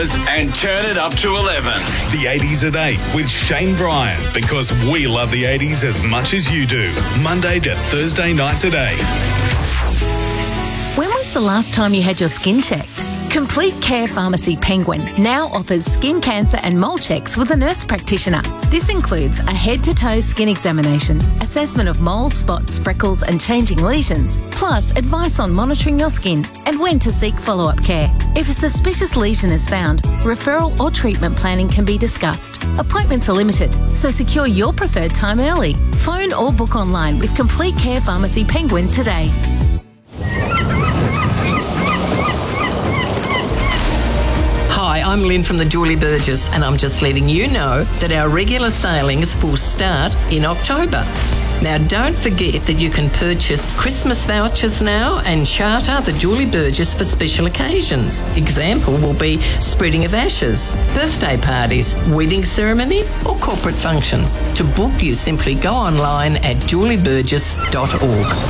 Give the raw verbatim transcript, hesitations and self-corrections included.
And turn it up to eleven. The eighties at eight with Shane Bryan, because we love the eighties as much as you do. Monday to Thursday nights at eight. When was the last time you had your skin checked? Complete Care Pharmacy Penguin now offers skin cancer and mole checks with a nurse practitioner. This includes a head-to-toe skin examination, assessment of moles, spots, freckles and changing lesions, plus advice on monitoring your skin and when to seek follow-up care. If a suspicious lesion is found, referral or treatment planning can be discussed. Appointments are limited, so secure your preferred time early. Phone or book online with Complete Care Pharmacy Penguin today. Hi, I'm Lynn from the Julie Burgess, and I'm just letting you know that our regular sailings will start in October. Now, don't forget that you can purchase Christmas vouchers now and charter the Julie Burgess for special occasions. Example will be spreading of ashes, birthday parties, wedding ceremony or corporate functions. To book, you simply go online at julie burgess dot org.